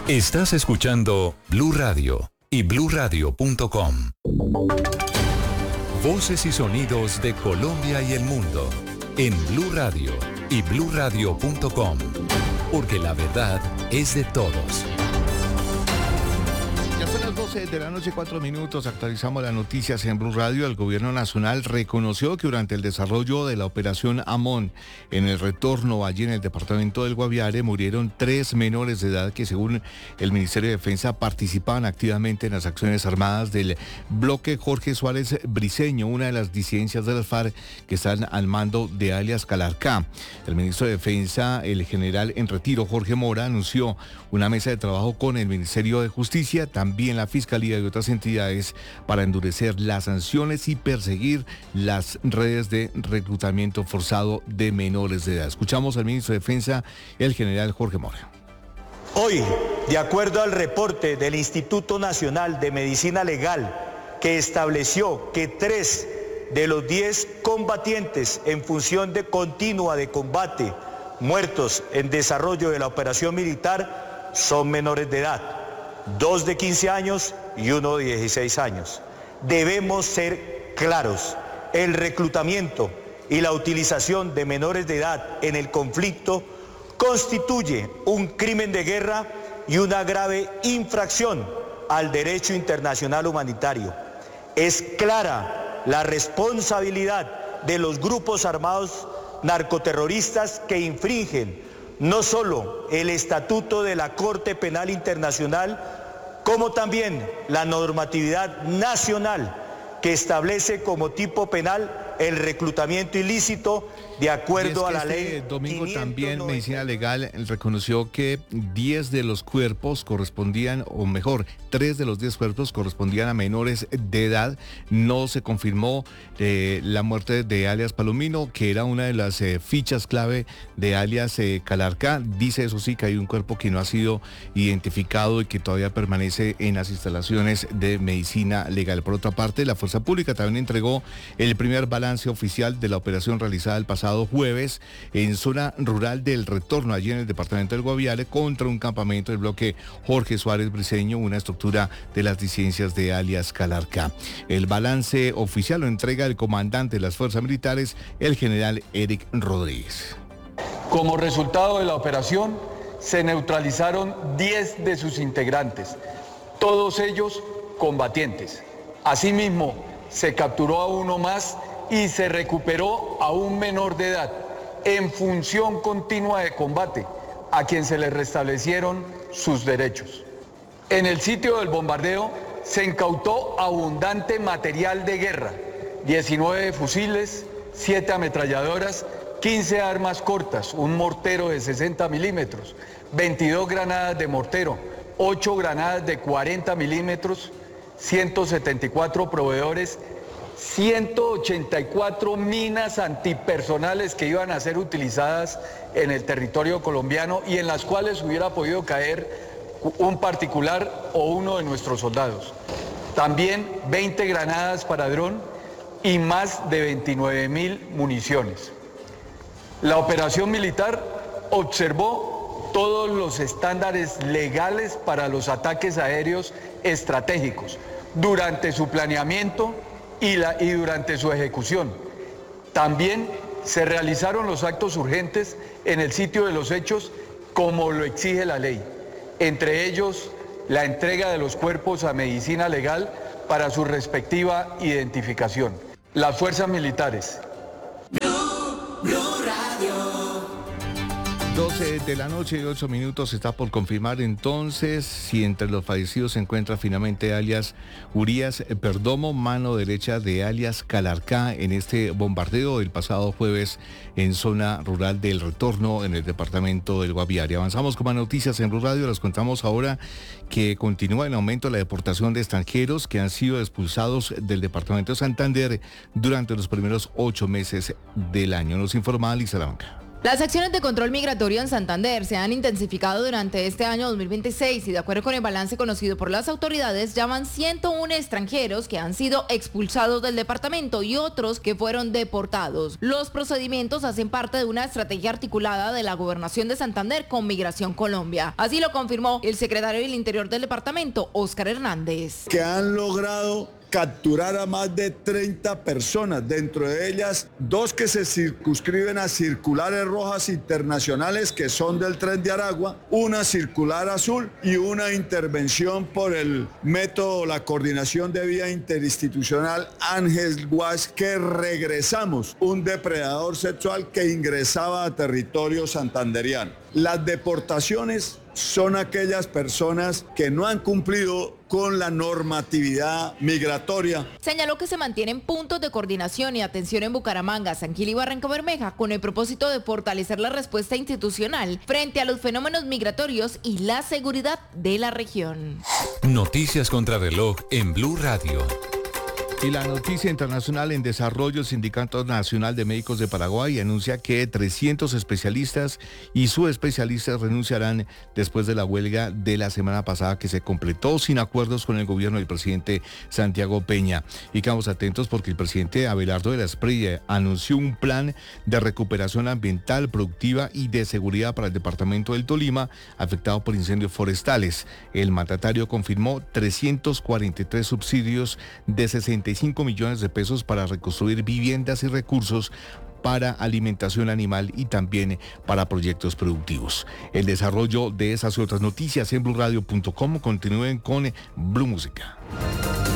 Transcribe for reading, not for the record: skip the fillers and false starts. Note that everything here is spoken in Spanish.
Estás escuchando Blue Radio y bluradio.com. Voces y sonidos de Colombia y el mundo en Blue Radio y bluradio.com, porque la verdad es de todos. Ya son las 12 de la noche, 4 minutos. Actualizamos las noticias en Blue Radio. El gobierno nacional reconoció que durante el desarrollo de la operación Amón, en el retorno allí en el departamento del Guaviare, murieron 3 menores de edad que, según el Ministerio de Defensa, participaban activamente en las acciones armadas del bloque Jorge Suárez Briceño, una de las disidencias de las FARC que están al mando de alias Calarcá. El ministro de Defensa, el general en retiro Jorge Mora, anunció una mesa de trabajo con el Ministerio de Justicia, también la Fiscalía y otras entidades, para endurecer las sanciones y perseguir las redes de reclutamiento forzado de menores de edad. Escuchamos al ministro de Defensa, el general Jorge Mora. Hoy, de acuerdo al reporte del Instituto Nacional de Medicina Legal, que estableció que 3 de los 10 combatientes en función de continua de combate muertos en desarrollo de la operación militar son menores de edad, 2 de 15 años y 1 de 16 años. Debemos ser claros, el reclutamiento y la utilización de menores de edad en el conflicto constituye un crimen de guerra y una grave infracción al derecho internacional humanitario. Es clara la responsabilidad de los grupos armados narcoterroristas que infringen no solo el Estatuto de la Corte Penal Internacional, como también la normatividad nacional que establece como tipo penal el reclutamiento ilícito de acuerdo a la ley. Este domingo también Medicina Legal reconoció que 10 de los cuerpos correspondían, o mejor, 3 de los 10 cuerpos correspondían a menores de edad. No se confirmó la muerte de alias Palomino, que era una de las fichas clave de alias Calarcá. Dice, eso sí, que hay un cuerpo que no ha sido identificado y que todavía permanece en las instalaciones de Medicina Legal. Por otra parte, la Fuerza Pública también entregó el primer balance oficial de la operación realizada el pasado jueves en zona rural del Retorno, allí en el departamento del Guaviare, contra un campamento del bloque Jorge Suárez Briceño, una estructura de las disidencias de alias Calarcá. El balance oficial lo entrega el comandante de las fuerzas militares, el general Eric Rodríguez. Como resultado de la operación, se neutralizaron 10 de sus integrantes, todos ellos combatientes. Asimismo, se capturó a uno más y se recuperó a un menor de edad en función continua de combate, a quien se le restablecieron sus derechos. En el sitio del bombardeo se incautó abundante material de guerra, 19 fusiles, 7 ametralladoras, 15 armas cortas, un mortero de 60 milímetros, 22 granadas de mortero, 8 granadas de 40 milímetros, 174 proveedores, 184 minas antipersonales que iban a ser utilizadas en el territorio colombiano y en las cuales hubiera podido caer un particular o uno de nuestros soldados. También 20 granadas para dron y más de 29.000 municiones. La operación militar observó todos los estándares legales para los ataques aéreos estratégicos durante su planeamiento y durante su ejecución. También se realizaron los actos urgentes en el sitio de los hechos como lo exige la ley, entre ellos la entrega de los cuerpos a Medicina Legal para su respectiva identificación. Las fuerzas militares. Blue Radio. 12 de la noche y 8 minutos. Está por confirmar entonces si entre los fallecidos se encuentra finalmente alias Urias Perdomo, mano derecha de alias Calarcá, en este bombardeo del pasado jueves en zona rural del Retorno, en el departamento del Guaviare. Avanzamos con más noticias en Blue Radio. Les contamos ahora que continúa en aumento la deportación de extranjeros que han sido expulsados del departamento de Santander durante los primeros 8 meses del año. Nos informa Alicia Salamanca. Las acciones de control migratorio en Santander se han intensificado durante este año 2026 y de acuerdo con el balance conocido por las autoridades, ya van 101 extranjeros que han sido expulsados del departamento y otros que fueron deportados. Los procedimientos hacen parte de una estrategia articulada de la Gobernación de Santander con Migración Colombia. Así lo confirmó el secretario del Interior del departamento, Óscar Hernández. Que han logrado capturar a más de 30 personas, dentro de ellas 2 que se circunscriben a circulares rojas internacionales que son del Tren de Aragua, una circular azul y una intervención por el método, la coordinación de vía interinstitucional Ángel Guas, que regresamos un depredador sexual que ingresaba a territorio santanderiano. Las deportaciones son aquellas personas que no han cumplido con la normatividad migratoria. Señaló que se mantienen puntos de coordinación y atención en Bucaramanga, San Gil y Barrancabermeja con el propósito de fortalecer la respuesta institucional frente a los fenómenos migratorios y la seguridad de la región. Noticias contra reloj en Blue Radio. Y la noticia internacional en desarrollo, el Sindicato Nacional de Médicos de Paraguay anuncia que 300 especialistas y subespecialistas renunciarán después de la huelga de la semana pasada que se completó sin acuerdos con el gobierno del presidente Santiago Peña. Y quedamos atentos porque el presidente Abelardo de la Espriella anunció un plan de recuperación ambiental, productiva y de seguridad para el departamento del Tolima afectado por incendios forestales. El mandatario confirmó 343 subsidios de 65 millones de pesos para reconstruir viviendas y recursos para alimentación animal y también para proyectos productivos. El desarrollo de esas y otras noticias en bluradio.com. Continúen con Blue Música.